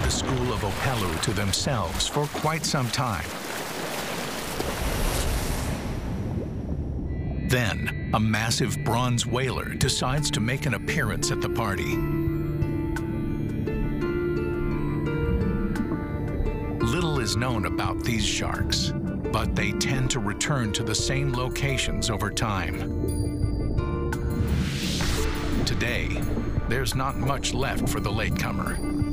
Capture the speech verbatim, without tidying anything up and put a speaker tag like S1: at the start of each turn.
S1: the school of Opelousas to themselves for quite some time. Then, a massive bronze whaler decides to make an appearance at the party. Little is known about these sharks, but they tend to return to the same locations over time. Today, there's not much left for the latecomer.